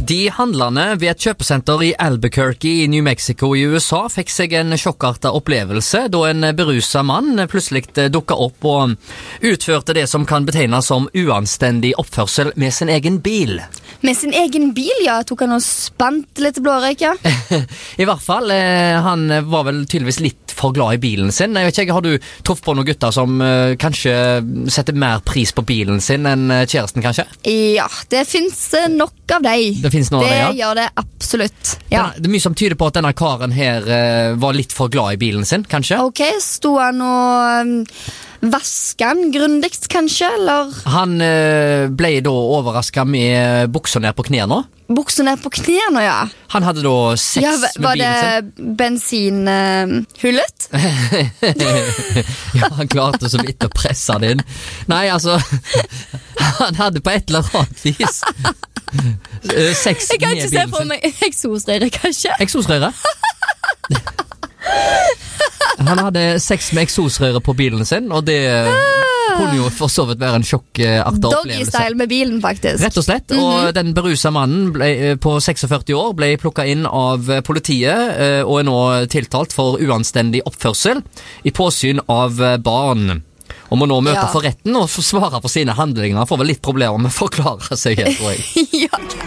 De handlerne ved et kjøpesenter i Albuquerque i New Mexico i USA fikk seg en sjokkartet opplevelse da en beruset mann plutselig dukket opp og utførte det som kan betegnes som uanstendig oppførsel med sin egen bil. Med sin egen bil, ja, tok han og spant litt blårøyk, ja. I hvert fall, han var vel tydeligvis litt for glad i bilen sin. Jeg vet ikke, har du truffet på noen gutter som kanskje setter mer pris på bilen sin enn kjæresten, kanskje? Ja, det finnes nok av deg. Det finnes noe av det, ja. Det gjør det absolutt, ja. Det er mye som tyder på at denne karen her var litt for glad i bilen sin, kanskje? Ok, sto han og vasket han grundigst, kanskje, eller? Han ble da overrasket med bukser ned på knærne. Bukser ned på knærne, ja. Han hadde da sex Ja, med bilen sin. var det bensinhullet? Ja, han klarte så vidt å presse det inn. Nei, altså, han hadde på et eller annet vis sex Jeg kan med ikke se bilen for sin. meg eksosrøret, kanskje. Eksosrøret? Han hadde sex med eksosrøret på bilen sin, og det kunne jo for så vidt være en sjokkartet opplevelse. Doggy-style med bilen, faktisk. Rett og slett, og den beruset mannen på 46 år ble plukket inn av politiet og er nå tiltalt for uanstendig oppførsel i påsyn av barn. Og må nå møte for retten og svare for sine handlinger. Han får vel litt problemer med å forklare seg, tror jeg. Ja.